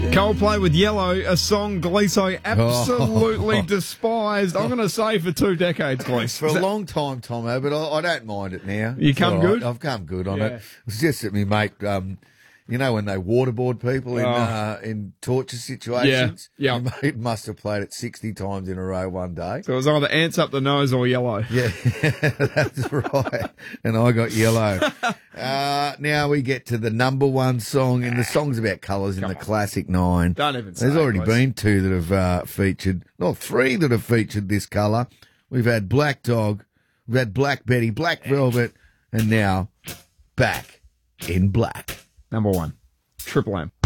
Coldplay with Yellow, a song Gleeso absolutely despised. I'm going to say for 2 decades, Gleeso. For a long time, Tomo, but I don't mind it now. You come good? I've come good on it. It's just that me mate, you know when they waterboard people in torture situations? Yeah. My mate must have played it 60 times in a row one day. So it was either ants up the nose or yellow. Yeah, that's right. And I got yellow. Now we get to the number one song, and the song's about colours in the classic 9. Don't even say There's already please. been 2 that have featured, not 3 that have featured this colour. We've had Black Dog, we've had Black Betty, Black Velvet, and now Back in Black. Number 1, Triple M.